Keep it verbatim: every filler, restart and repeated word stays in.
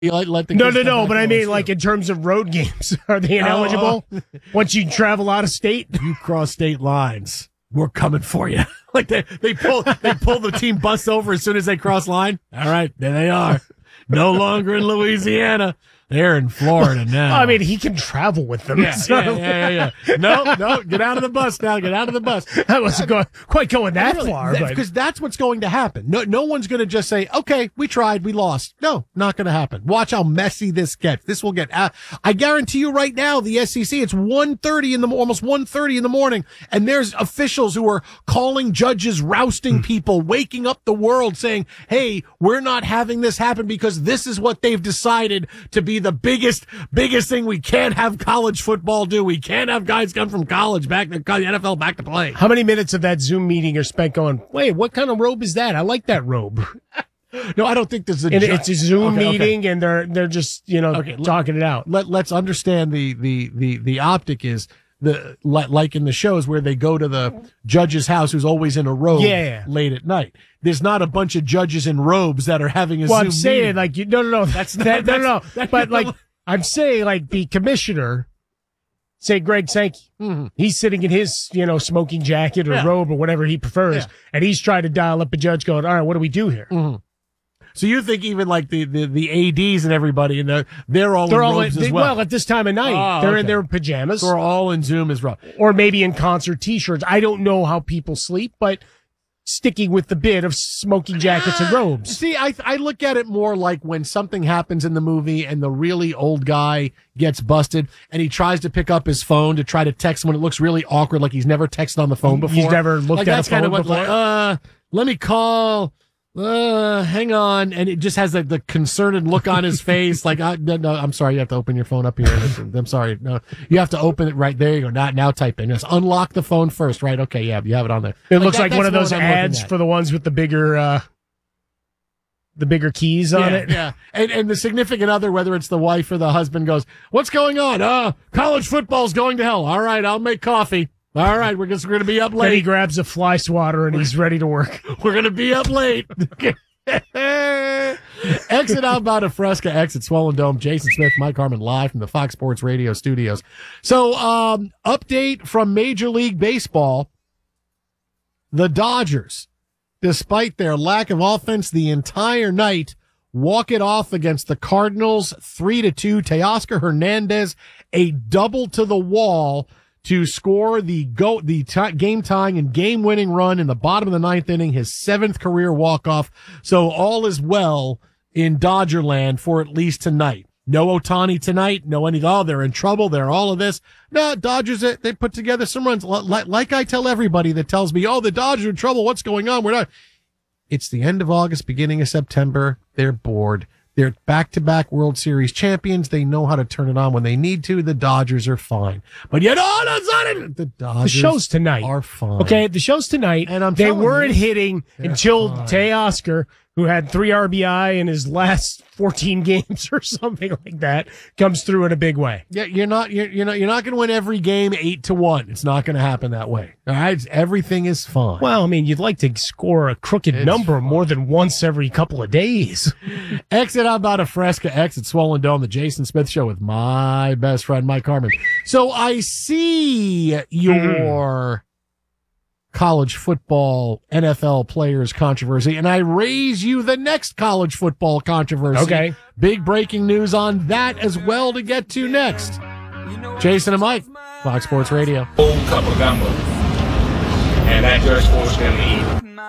You let, let the no, kids no, come no. back But I on mean, too. like in terms of road games, are they ineligible Oh. once you travel out of state? You cross state lines, we're coming for you. Like they, they pull they pull the team bus over as soon as they cross line. All right, there they are. No longer in Louisiana. They're in Florida now. I mean, he can travel with them. yeah, so- yeah, yeah, yeah, yeah. No, no, get out of the bus now. Get out of the bus. I wasn't go, quite going that far. but- Because that's what's going to happen. No, no one's going to just say, okay, we tried, we lost. No, not going to happen. Watch how messy this gets. This will get, uh, I guarantee you right now, the S E C, it's one thirty in the, almost one thirty in the morning. And there's officials who are calling judges, rousting people, waking up the world saying, hey, we're not having this happen because this is what they've decided to be the biggest, biggest thing. We can't have college football do. We can't have guys come from college back to the N F L back to play. How many minutes of that Zoom meeting are spent going, wait, what kind of robe is that? I like that robe. No, I don't think there's a. And ju- it's a Zoom Okay, okay. meeting, and they're they're just you know Okay, let- talking it out. Let let's understand the the the the optic is the li- like in the shows where they go to the judge's house who's always in a robe Yeah. late at night. There's not a bunch of judges in robes that are having a Well, Zoom I'm saying meeting. like you no no no that's not- that, no no no. that's- that- But like I'm saying like the commissioner, say Greg Sankey, Mhm. he's sitting in his you know smoking jacket or Yeah. robe or whatever he prefers, Yeah. and he's trying to dial up a judge, going, all right, what do we do here? So you think even like the, the, the A Ds and everybody and they're they're all They're in all robes in, as they- well. at this time of night, Oh, they're okay. in their pajamas. So we're all in Zoom as well. Or maybe in concert T-shirts. I don't know how people sleep, but sticking with the bit of smoking jackets and robes. See, I I look at it more like when something happens in the movie and the really old guy gets busted and he tries to pick up his phone to try to text when it looks really awkward, like he's never texted on the phone before. He's never looked like at a that's kind of phone what, like, before? uh, let me call. Uh, hang on, and it just has like the concerned look on his face. Like, I, no, no, I'm sorry, you have to open your phone up here. I'm sorry, no, you have to open it right there. You go. Now, now type in. Just unlock the phone first, right? Okay, yeah, you have it on there. It looks that- like one of that's those what I'm looking ads at. for the ones with the bigger, uh, the bigger keys on yeah, it. Yeah, and and the significant other, whether it's the wife or the husband, goes, "What's going on? Uh, college football's going to hell. All right, I'll make coffee. All right, we're just going to be up Then he late. grabs a fly swatter and he's ready to work. We're going to be up late." Exit outbound of Fresca, exit Swollen Dome. Jason Smith, Mike Harmon, live from the Fox Sports Radio studios. So, um, update from Major League Baseball. The Dodgers, despite their lack of offense the entire night, walk it off against the Cardinals, three to two. Teoscar Hernandez, a double to the wall to score the go the t- game tying and game winning run in the bottom of the ninth inning, his seventh career walk off. So all is well in Dodgerland for at least tonight. No Ohtani tonight. No any. Oh, they're in trouble. They're all of this. No, Dodgers. They put together some runs. Like, like I tell everybody that tells me, "Oh, the Dodgers are in trouble. What's going on?" We're not. It's the end of August, beginning of September. They're bored. They're back-to-back World Series champions. They know how to turn it on when they need to. The Dodgers are fine. But yet, all of a sudden, the Dodgers The show's tonight. are fine. Okay, the show's tonight. And I'm they telling weren't you, hitting they're until fine. Teoscar, who had three R B I in his last fourteen games or something like that, comes through in a big way. Yeah, you're not you're, you're not you're not going to win every game eight to one. It's not going to happen that way. All right, everything is fine. Well, I mean, you'd like to score a crooked It's number more than once every couple of days. Exit out about a Fresca, exit Swollen Dome, the Jason Smith Show with my best friend Mike Harmon. So I see your college football N F L players controversy, and I raise you the next college football controversy. Okay. Big breaking news on that as well to get to next. Jason and Mike, Fox Sports Radio. Old cup of gumbo. And that George Sports going to eat.